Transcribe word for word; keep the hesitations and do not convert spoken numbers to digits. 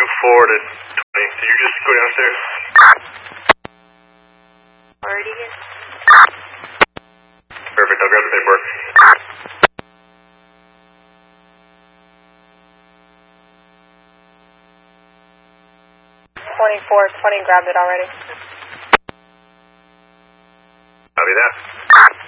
moving forward at twenty, so you're just go downstairs. Already here? Perfect, I'll grab the paperwork. twenty-four twenty, grabbed it already. Copy that.